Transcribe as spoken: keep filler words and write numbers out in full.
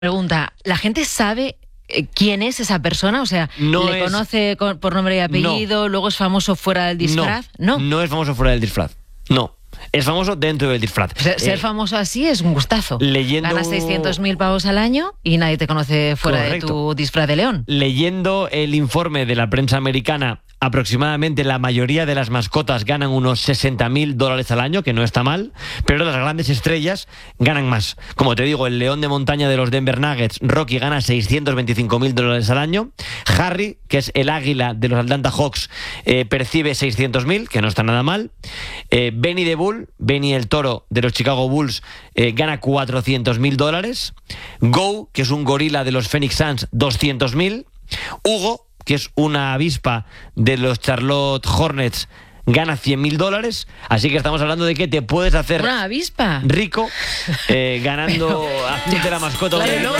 Pregunta, ¿la gente sabe quién es esa persona? O sea, no ¿le es, conoce por nombre y apellido? No. ¿Luego es famoso fuera del disfraz? No, no, no es famoso fuera del disfraz. No. Es famoso dentro del disfraz. Ser, ser eh, famoso así es un gustazo. Leyendo... Ganas seiscientos mil pavos al año y nadie te conoce fuera Correcto. de tu disfraz de león. Leyendo el informe de la prensa americana, aproximadamente la mayoría de las mascotas ganan unos sesenta mil dólares al año, que no está mal, pero las grandes estrellas ganan más. Como te digo, el león de montaña de los Denver Nuggets, Rocky, gana seiscientos veinticinco mil dólares al año. Harry, que es el águila de los Atlanta Hawks, eh, percibe seiscientos mil, que no está nada mal. Eh, Benny the Bull, Benny el toro de los Chicago Bulls, eh, gana cuatrocientos mil dólares. Go, que es un gorila de los Phoenix Suns, doscientos mil. Hugo, que es una avispa de los Charlotte Hornets, gana cien mil dólares. Así que estamos hablando de que te puedes hacer una avispa rico eh, ganando, haciéndote la mascota. Claro,